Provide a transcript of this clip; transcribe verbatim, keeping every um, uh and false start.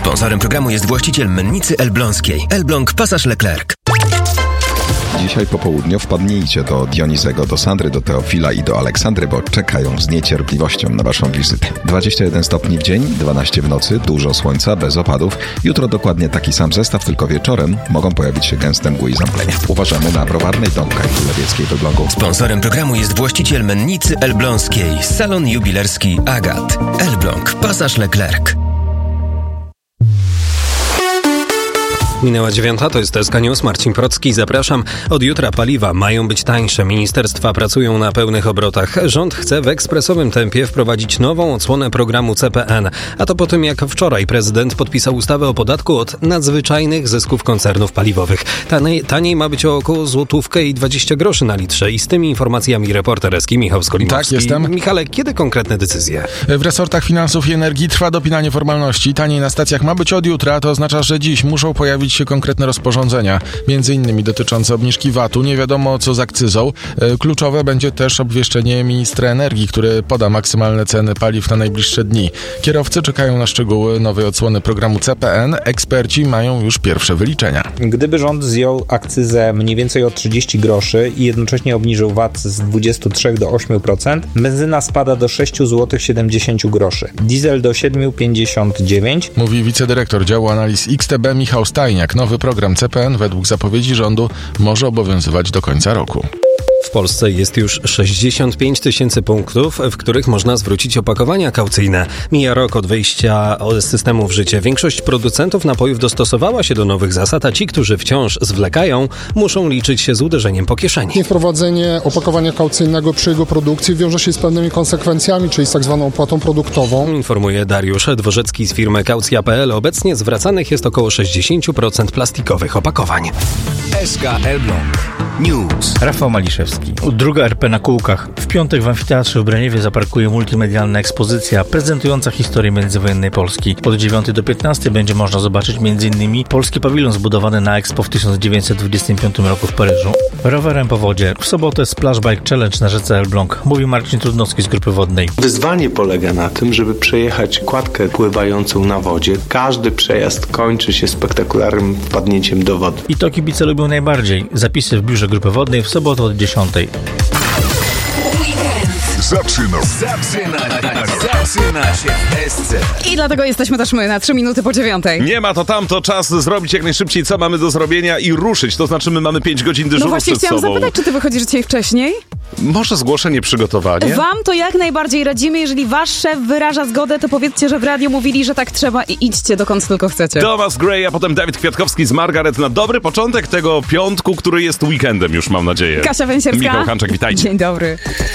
Sponsorem programu jest właściciel mennicy Elbląskiej. Elbląg Pasaż Leclerc. Dzisiaj po południu wpadnijcie do Dionizego, do Sandry, do Teofila i do Aleksandry, bo czekają z niecierpliwością na waszą wizytę. dwadzieścia jeden stopni w dzień, dwanaście w nocy, dużo słońca, bez opadów. Jutro dokładnie taki sam zestaw, tylko wieczorem mogą pojawić się gęste mgły i zamglenia. Uważamy na Browarnej, Dąbka i Królewieckiej w Elblągu. Sponsorem programu jest właściciel mennicy Elbląskiej. Salon jubilerski Agat. Elbląg Pasaż Leclerc. Minęła dziewiąta, to jest S K News, Marcin Procki, zapraszam. Od jutra paliwa mają być tańsze. Ministerstwa pracują na pełnych obrotach. Rząd chce w ekspresowym tempie wprowadzić nową odsłonę programu C P N. A to po tym, jak wczoraj prezydent podpisał ustawę o podatku od nadzwyczajnych zysków koncernów paliwowych. Taniej, taniej ma być o około złotówkę i dwadzieścia groszy na litrze. I z tymi informacjami reporter S K Michał Skolimowski. Tak, jestem. Michale, kiedy konkretne decyzje? W resortach finansów i energii trwa dopinanie formalności. Taniej na stacjach ma być od jutra, to oznacza, że dziś muszą pojawić się konkretne rozporządzenia, między innymi dotyczące obniżki V A T-u. Nie wiadomo co z akcyzą. Kluczowe będzie też obwieszczenie ministra energii, który poda maksymalne ceny paliw na najbliższe dni. Kierowcy czekają na szczegóły nowej odsłony programu C P N. Eksperci mają już pierwsze wyliczenia. Gdyby rząd zjął akcyzę mniej więcej o trzydzieści groszy i jednocześnie obniżył V A T z dwudziestu trzech do ośmiu procent, benzyna spada do sześć złotych siedemdziesiąt groszy, diesel do siedem pięćdziesiąt dziewięć. Mówi wicedyrektor działu analiz X T B Michał Stajniak. Nowy program C P N według zapowiedzi rządu może obowiązywać do końca roku. W Polsce jest już sześćdziesiąt pięć tysięcy punktów, w których można zwrócić opakowania kaucyjne. Mija rok od wejścia systemu w życie. Większość producentów napojów dostosowała się do nowych zasad, a ci, którzy wciąż zwlekają, muszą liczyć się z uderzeniem po kieszeni. Niewprowadzenie opakowania kaucyjnego przy jego produkcji wiąże się z pewnymi konsekwencjami, czyli z tak zwaną opłatą produktową. Informuje Dariusz Dworzecki z firmy Kaucja kropka p l. Obecnie zwracanych jest około sześćdziesiąt procent plastikowych opakowań. S K Elbląg News. Rafał Maliszewski. Druga R P na kółkach. W piątek w amfiteatrze w Braniewie zaparkuje multimedialna ekspozycja prezentująca historię międzywojennej Polski. Od dziewiątej do piętnastej będzie można zobaczyć m.in. polski pawilon zbudowany na Expo w tysiąc dziewięćset dwudziestym piątym roku w Paryżu. Rowerem po wodzie. W sobotę Splash Bike Challenge na rzece Elbląg. Mówi Marcin Trudnowski z Grupy Wodnej. Wyzwanie polega na tym, żeby przejechać kładkę pływającą na wodzie. Każdy przejazd kończy się spektakularnym wpadnięciem do wody. I to kibice lubią najbardziej. Zapisy w biurze Grupy Wodnej w sobotę od dziesiątej. Zaczyna. Zaczyna. Zaczyna się w S C. I dlatego jesteśmy też my na trzy minuty po dziewiątej. Nie ma to tamto, czas zrobić jak najszybciej, co mamy do zrobienia i ruszyć. To znaczy my mamy pięć godzin dyżuru No właśnie przed chciałam sobą. zapytać, czy ty wychodzisz dzisiaj wcześniej? Może zgłoszenie, przygotowanie? Wam to jak najbardziej radzimy. Jeżeli wasz szef wyraża zgodę, to powiedzcie, że w radiu mówili, że tak trzeba i idźcie dokąd tylko chcecie. Thomas Gray, a potem Dawid Kwiatkowski z Margaret na dobry początek tego piątku, który jest weekendem już, mam nadzieję. Kasia Węsierska. Michał Hanczak, witajcie. Dzień dobry.